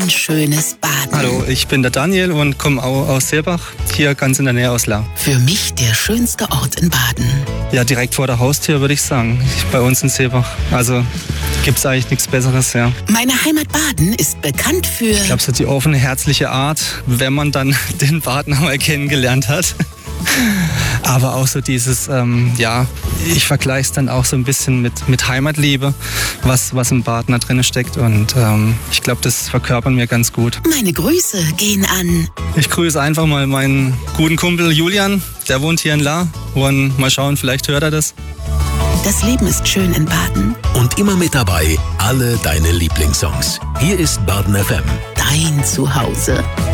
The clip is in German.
Dein schönes Baden. Hallo, ich bin der Daniel und komme aus Seebach, hier ganz in der Nähe aus Lahr. Für mich der schönste Ort in Baden. Ja, direkt vor der Haustür würde ich sagen, bei uns in Seebach. Also gibt es eigentlich nichts Besseres, ja. Meine Heimat Baden ist bekannt für... Ich glaube, so die offene, herzliche Art, wenn man dann den Baden einmal kennengelernt hat. Aber auch so dieses, ich vergleiche es dann auch so ein bisschen mit Heimatliebe, was im Baden da drin steckt. Und ich glaube, das verkörpern wir ganz gut. Meine Grüße gehen an... Ich grüße einfach mal meinen guten Kumpel Julian, der wohnt hier in Lahr. Und mal schauen, vielleicht hört er das. Das Leben ist schön in Baden. Und immer mit dabei alle deine Lieblingssongs. Hier ist Baden FM. Dein Zuhause.